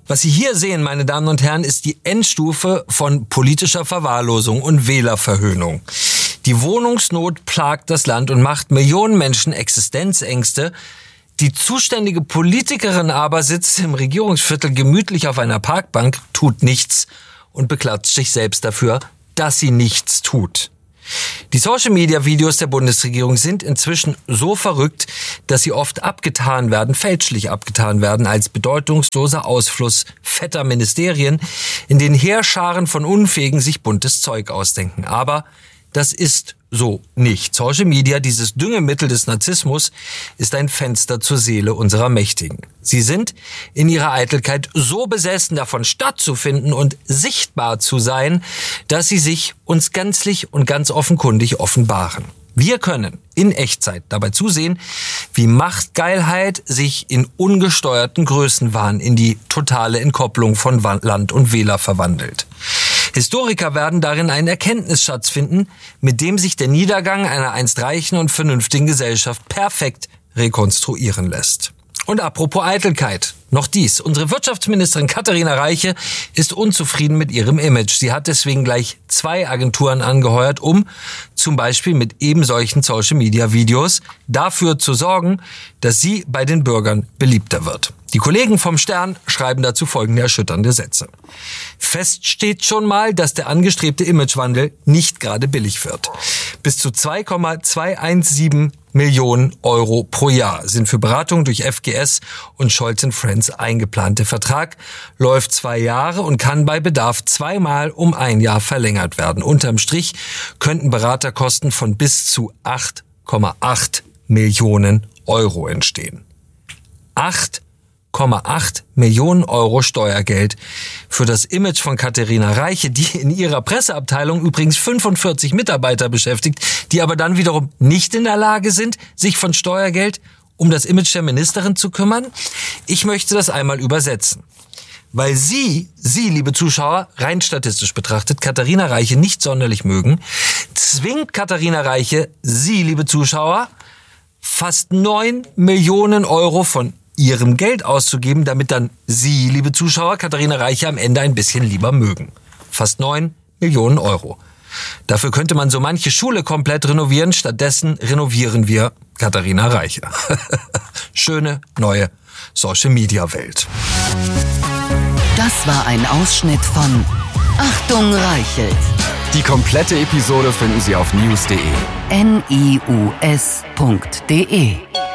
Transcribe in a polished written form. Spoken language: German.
Was Sie hier sehen, meine Damen und Herren, ist die Endstufe von politischer Verwahrlosung und Wählerverhöhnung. Die Wohnungsnot plagt das Land und macht Millionen Menschen Existenzängste. Die zuständige Politikerin aber sitzt im Regierungsviertel gemütlich auf einer Parkbank, tut nichts und beklatscht sich selbst dafür, dass sie nichts tut. Die Social-Media-Videos der Bundesregierung sind inzwischen so verrückt, dass sie oft fälschlich abgetan werden als bedeutungsloser Ausfluss fetter Ministerien, in denen Heerscharen von Unfähigen sich buntes Zeug ausdenken. Aber das ist so nicht. Social Media, dieses Düngemittel des Narzissmus, ist ein Fenster zur Seele unserer Mächtigen. Sie sind in ihrer Eitelkeit so besessen davon stattzufinden und sichtbar zu sein, dass sie sich uns gänzlich und ganz offenkundig offenbaren. Wir können in Echtzeit dabei zusehen, wie Machtgeilheit sich in ungesteuerten Größenwahn in die totale Entkopplung von Land und Wähler verwandelt. Historiker werden darin einen Erkenntnisschatz finden, mit dem sich der Niedergang einer einst reichen und vernünftigen Gesellschaft perfekt rekonstruieren lässt. Und apropos Eitelkeit, noch dies. Unsere Wirtschaftsministerin Katharina Reiche ist unzufrieden mit ihrem Image. Sie hat deswegen gleich 2 Agenturen angeheuert, um zum Beispiel mit eben solchen Social-Media-Videos dafür zu sorgen, dass sie bei den Bürgern beliebter wird. Die Kollegen vom Stern schreiben dazu folgende erschütternde Sätze. Fest steht schon mal, dass der angestrebte Imagewandel nicht gerade billig wird. Bis zu 2,217 Millionen Euro pro Jahr sind für Beratung durch FGS und Scholz & Friends eingeplant. Der Vertrag läuft 2 Jahre und kann bei Bedarf 2-mal um 1 Jahr verlängert werden. Unterm Strich könnten Beraterkosten von bis zu 8,8 Millionen Euro entstehen. 8,8 Millionen Euro Steuergeld für das Image von Katharina Reiche, die in ihrer Presseabteilung übrigens 45 Mitarbeiter beschäftigt, die aber dann wiederum nicht in der Lage sind, sich von Steuergeld um das Image der Ministerin zu kümmern. Ich möchte das einmal übersetzen. Weil Sie, liebe Zuschauer, rein statistisch betrachtet, Katharina Reiche nicht sonderlich mögen, zwingt Katharina Reiche, Sie, liebe Zuschauer, fast 9 Millionen Euro von ihrem Geld auszugeben, damit dann Sie, liebe Zuschauer, Katharina Reiche am Ende ein bisschen lieber mögen. Fast 9 Millionen Euro. Dafür könnte man so manche Schule komplett renovieren, stattdessen renovieren wir Katharina Reiche. Schöne neue Social-Media-Welt. Das war ein Ausschnitt von Achtung Reichelt. Die komplette Episode finden Sie auf news.de. NIUS.de